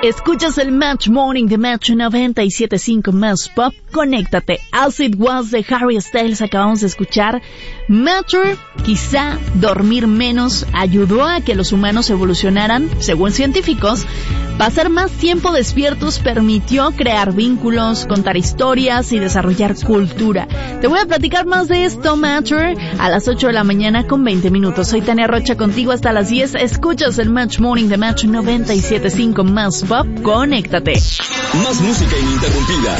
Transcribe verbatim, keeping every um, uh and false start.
Escuchas el Match Morning de Match noventa y siete punto cinco Más Pop. Conéctate. As It Was de Harry Styles acabamos de escuchar. Matter, quizá dormir menos ayudó a que los humanos evolucionaran, según científicos. Pasar más tiempo despiertos permitió crear vínculos, contar historias y desarrollar cultura. Te voy a platicar más de esto, Matter, a las ocho de la mañana con veinte minutos. Soy Tania Rocha contigo hasta las diez. Escuchas el Match Morning de Match noventa y siete punto cinco Más Pop. Conéctate. Más música ininterrumpida.